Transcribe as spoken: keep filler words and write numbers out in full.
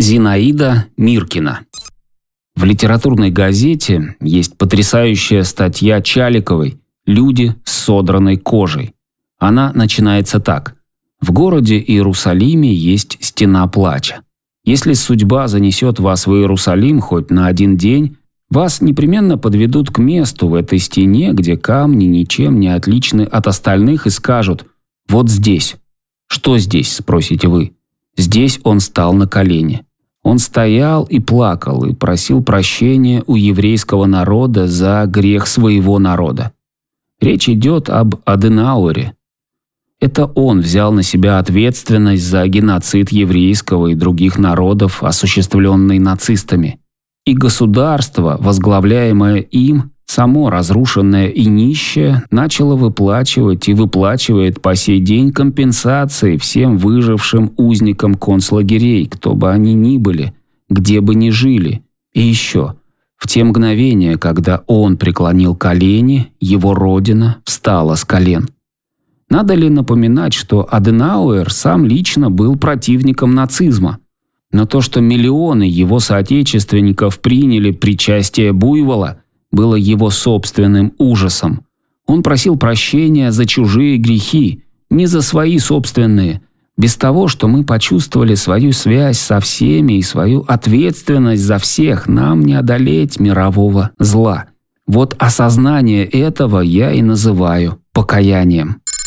Зинаида Миркина. В литературной газете есть потрясающая статья Чаликовой «Люди с содранной кожей». Она начинается так. В городе Иерусалиме есть стена плача. Если судьба занесет вас в Иерусалим хоть на один день, вас непременно подведут к месту в этой стене, где камни ничем не отличны от остальных, и скажут: «Вот здесь». «Что здесь?» – спросите вы. Здесь он стал на колени. Он стоял и плакал, и просил прощения у еврейского народа за грех своего народа. Речь идет об Аденауэре. Это он взял на себя ответственность за геноцид еврейского и других народов, осуществленный нацистами. И государство, возглавляемое им, само разрушенное и нищее, начало выплачивать и выплачивает по сей день компенсации всем выжившим узникам концлагерей, кто бы они ни были, где бы ни жили. И еще, в те мгновения, когда он преклонил колени, его родина встала с колен. Надо ли напоминать, что Аденауэр сам лично был противником нацизма? Но то, что миллионы его соотечественников приняли причастие буйвола, было его собственным ужасом. Он просил прощения за чужие грехи, не за свои собственные, без того, что мы почувствовали свою связь со всеми и свою ответственность за всех, нам не одолеть мирового зла. Вот осознание этого я и называю покаянием.